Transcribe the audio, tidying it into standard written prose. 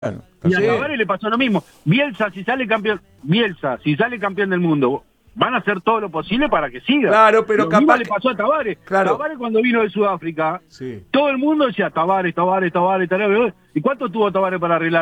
Bueno, Y a sí. Tavares le pasó lo mismo. Bielsa, si sale campeón del mundo, van a hacer todo lo posible para que siga. Claro, pero lo capaz mismo le que- pasó a Tavares. Claro. Tavares cuando vino de Sudáfrica, Sí. todo el mundo decía Tavares. ¿Y cuánto tuvo Tavares para arreglar